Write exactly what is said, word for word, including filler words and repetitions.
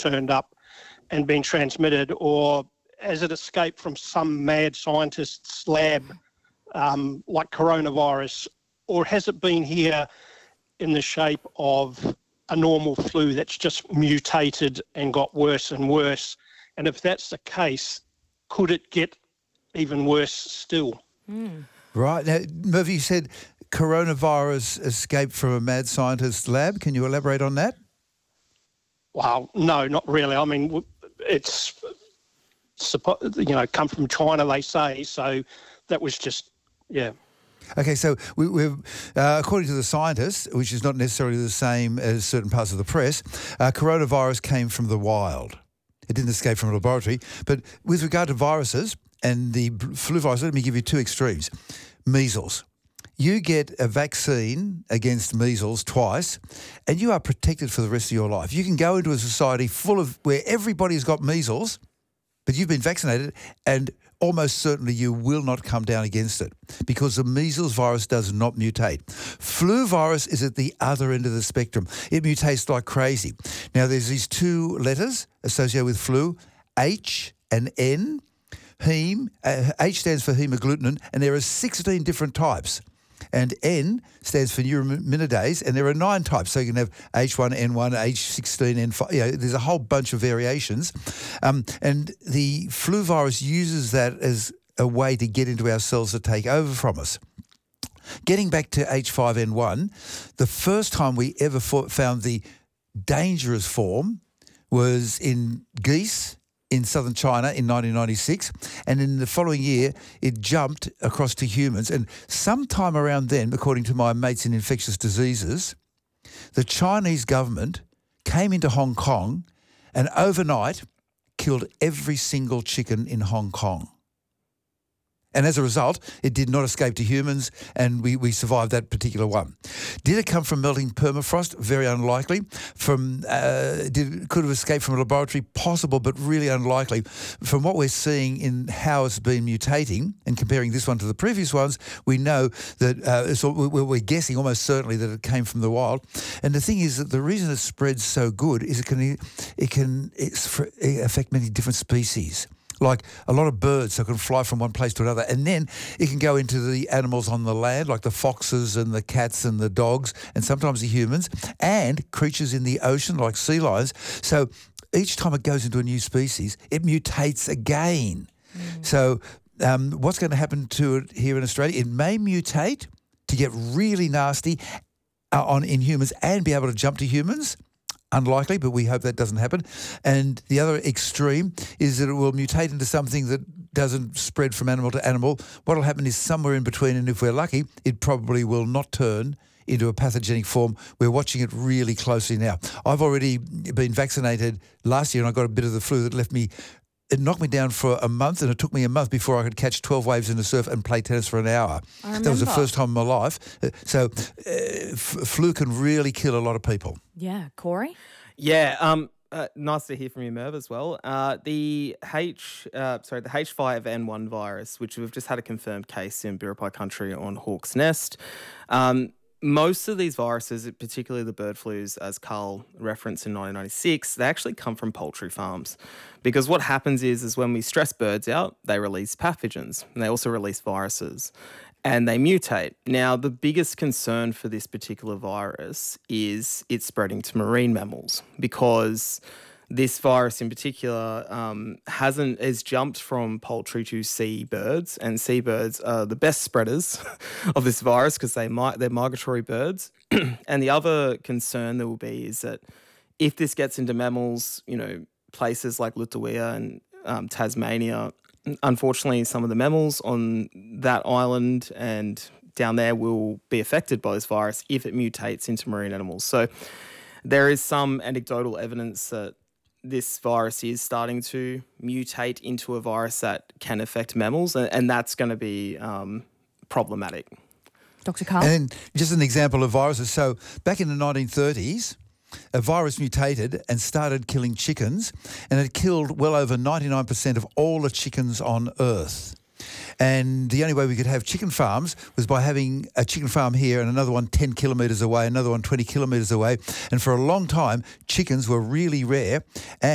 turned up and been transmitted, or has it escaped from some mad scientist's lab um, like coronavirus, or has it been here in the shape of a normal flu that's just mutated and got worse and worse? And if that's the case, could it get even worse still? Mm. Right. Now, Murphy, you said coronavirus escaped from a mad scientist's lab. Can you elaborate on that? Well, no, not really. I mean, it's, you know, come from China, they say. So that was just, yeah. Okay, so we, we've, uh, according to the scientists, which is not necessarily the same as certain parts of the press, uh, coronavirus came from the wild. It didn't escape from a laboratory. But with regard to viruses and the flu virus, let me give you two extremes. Measles. You get a vaccine against measles twice and you are protected for the rest of your life. You can go into a society full of where everybody's got measles, but you've been vaccinated and almost certainly you will not come down against it because the measles virus does not mutate. Flu virus is at the other end of the spectrum. It mutates like crazy. Now, there's these two letters associated with flu, H and N. Heme, uh, H stands for hemagglutinin, and there are sixteen different types. And N stands for neuraminidase, and there are nine types. So you can have H one N one, H sixteen N five. You know, there's a whole bunch of variations. Um, and the flu virus uses that as a way to get into our cells to take over from us. Getting back to H five N one, the first time we ever found the dangerous form was in geese in southern China in nineteen ninety-six, and in the following year it jumped across to humans. And sometime around then, according to my mates in infectious diseases, the Chinese government came into Hong Kong and overnight killed every single chicken in Hong Kong. And as a result, it did not escape to humans, and we, we survived that particular one. Did it come from melting permafrost? Very unlikely. From uh, did could have escaped from a laboratory? Possible, but really unlikely. From what we're seeing in how it's been mutating and comparing this one to the previous ones, we know that uh, so we're guessing almost certainly that it came from the wild. And the thing is that the reason it spreads so good is it can it can it's, it affect many different species. Like a lot of birds, so it can fly from one place to another. And then it can go into the animals on the land, like the foxes and the cats and the dogs, and sometimes the humans, and creatures in the ocean, like sea lions. So each time it goes into a new species, it mutates again. Mm. So um, what's going to happen to it here in Australia? It may mutate to get really nasty uh, on in humans and be able to jump to humans. Unlikely, but we hope that doesn't happen. And the other extreme is that it will mutate into something that doesn't spread from animal to animal. What will happen is somewhere in between, and if we're lucky, it probably will not turn into a pathogenic form. We're watching it really closely now. I've already been vaccinated last year and I got a bit of the flu that left me It knocked me down for a month, and it took me a month before I could catch twelve waves in the surf and play tennis for an hour. I remember. That was the first time in my life. So uh, f- flu can really kill a lot of people. Yeah. Corey? Yeah, um, uh, nice to hear from you, Merv, as well. Uh, the H, uh, sorry, the H five N one virus, which we've just had a confirmed case in Biripi country on Hawke's Nest. Um, Most of these viruses, particularly the bird flus, as Carl referenced in nineteen ninety-six, they actually come from poultry farms. Because what happens is, is when we stress birds out, they release pathogens, and they also release viruses, and they mutate. Now, the biggest concern for this particular virus is it's spreading to marine mammals, because this virus in particular um, hasn't has jumped from poultry to seabirds, and seabirds are the best spreaders of this virus because they might they're migratory birds. And the other concern there will be is that if this gets into mammals, you know, places like Lutawea and um, Tasmania, unfortunately, some of the mammals on that island and down there will be affected by this virus if it mutates into marine animals. So there is some anecdotal evidence that this virus is starting to mutate into a virus that can affect mammals, and, and that's going to be um, problematic. Doctor Carl? And just an example of viruses. So back in the nineteen thirties, a virus mutated and started killing chickens, and it killed well over ninety-nine percent of all the chickens on Earth. And the only way we could have chicken farms was by having a chicken farm here and another one ten kilometres away, another one twenty kilometres away. And for a long time, chickens were really rare. And